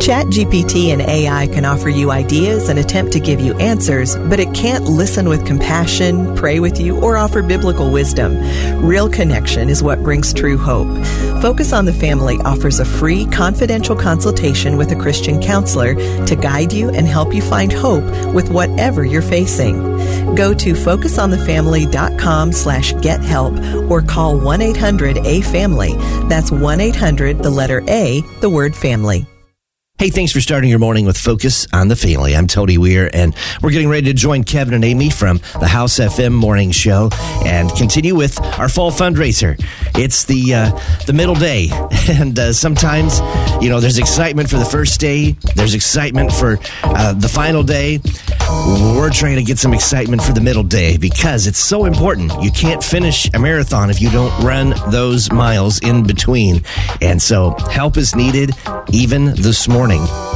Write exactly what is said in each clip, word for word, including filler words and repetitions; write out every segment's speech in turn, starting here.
ChatGPT and A I can offer you ideas and attempt to give you answers, but it can't listen with compassion, pray with you, or offer biblical wisdom. Real connection is what brings true hope. Focus on the Family offers a free, confidential consultation with a Christian counselor to guide you and help you find hope with whatever you're facing. Go to focus on the family dot com slash get help or call one eight hundred A family. That's one eight hundred, the letter A, the word family. Hey, thanks for starting your morning with Focus on the Family. I'm Tony Weir, and we're getting ready to join Kevin and Amy from the House F M Morning Show and continue with our fall fundraiser. It's the uh, the middle day, and uh, sometimes, you know, there's excitement for the first day. There's excitement for uh, the final day. We're trying to get some excitement for the middle day because it's so important. You can't finish a marathon if you don't run those miles in between. And so help is needed even this morning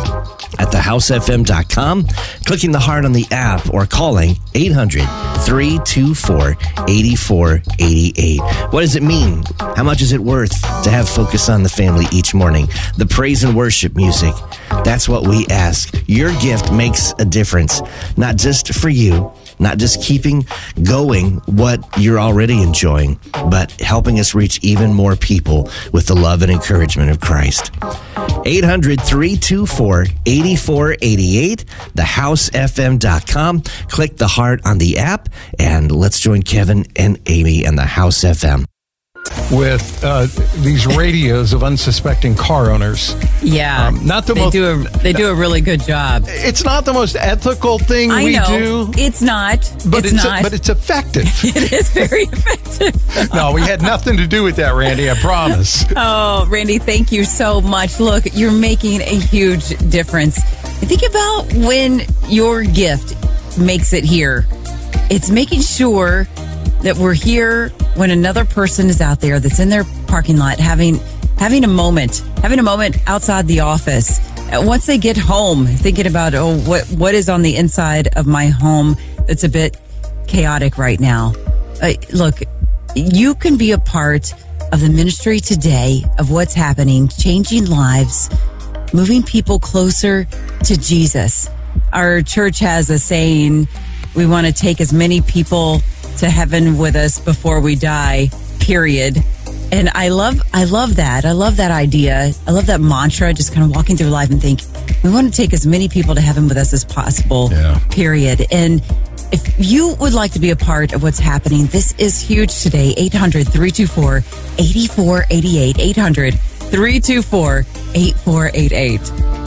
at the house f m dot com, clicking the heart on the app, or calling eight hundred, three two four, eight four eight eight. What does it mean? How much is it worth to have Focus on the Family each morning? The praise and worship music. That's what we ask. Your gift makes a difference, not just for you, not just keeping going what you're already enjoying, but helping us reach even more people with the love and encouragement of Christ. eight hundred, three two four, eight four eight eight, the house f m dot com. Click the heart on the app, and let's join Kevin and Amy and the House F M. With uh, these radios of unsuspecting car owners. Yeah, um, not the they most, do a they do a really good job. It's not the most ethical thing I we know. do. It's not. But it's, it's not. A, but it's effective. It is very effective. No, we had nothing to do with that, Randy. I promise. Oh, Randy, thank you so much. Look, you're making a huge difference. Think about when your gift makes it here. It's making sure that we're here when another person is out there that's in their parking lot having having a moment, having a moment outside the office. Once they get home, thinking about, oh, what what is on the inside of my home that's a bit chaotic right now. Uh, look, you can be a part of the ministry today of what's happening, changing lives, moving people closer to Jesus. Our church has a saying, we want to take as many people to heaven with us before we die, period. And I love I love that. I love that idea. I love that mantra, just kind of walking through life and think, we want to take as many people to heaven with us as possible, yeah. period. And if you would like to be a part of what's happening, this is huge today. eight hundred, three two four, eight four eight eight. eight hundred, three two four, eight four eight eight.